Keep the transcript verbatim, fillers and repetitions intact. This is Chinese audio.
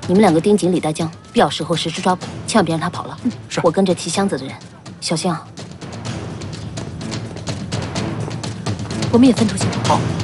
你们两个盯紧李代江，必要时候实施抓捕，千万别让他跑了。 嗯，是。 我跟着提箱子的人，小心啊！我们也分头行动。 好。